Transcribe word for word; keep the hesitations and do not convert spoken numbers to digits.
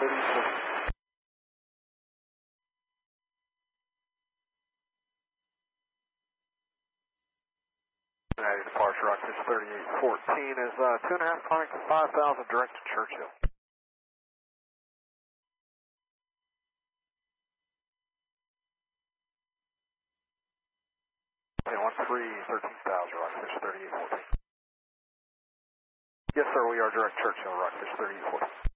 Cincinnati departure, Rockfish thirty-eight fourteen is uh, two and a half climbing to five thousand direct to Churchill. Okay, one three thirteen thousand, Rockfish thirty-eight fourteen. Yes, sir, we are direct Churchill, Rockfish thirty-eight fourteen.